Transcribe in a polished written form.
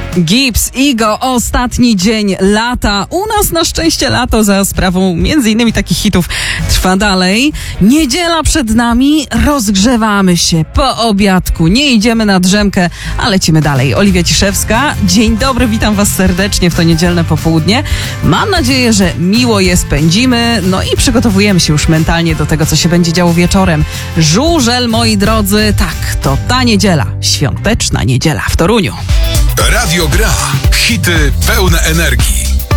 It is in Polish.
Gibbs, Igo, ostatni dzień lata. U nas na szczęście lato za sprawą między innymi takich hitów trwa dalej. Niedziela przed nami, rozgrzewamy się po obiadku. Nie idziemy na drzemkę, a lecimy dalej. Oliwia Ciszewska, dzień dobry, witam was serdecznie w to niedzielne popołudnie. Mam nadzieję, że miło je spędzimy, no i przygotowujemy się już mentalnie do tego, co się będzie działo wieczorem. Żużel, moi drodzy, tak, to ta niedziela, świąteczna niedziela w Toruniu. Radio Gra. Hity pełne energii.